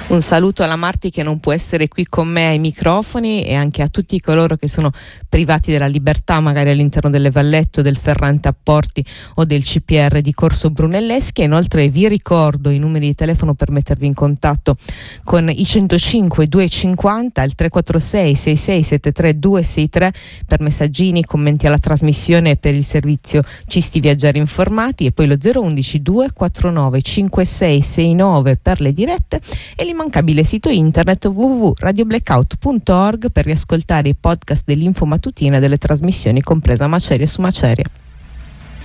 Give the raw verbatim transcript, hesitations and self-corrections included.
Un saluto alla Marti che non può essere qui con me ai microfoni e anche a tutti coloro che sono privati della libertà magari all'interno delle Vallette, del Ferrante Apporti o del C P R di Corso Brunelleschi. E inoltre vi ricordo i numeri di telefono per mettervi in contatto con i centocinque duecentocinquanta, il tre quattro sei sei sei sette tre due sei tre per messaggini, commenti alla trasmissione e per il servizio Cisti Viaggiare Informati, e poi lo zero undici due quattro nove cinque sei sei nove per le dirette e l'immancabile sito internet w w w punto radio blackout punto org per riascoltare i podcast dell'Info Mattutina e delle trasmissioni compresa Macerie su Macerie.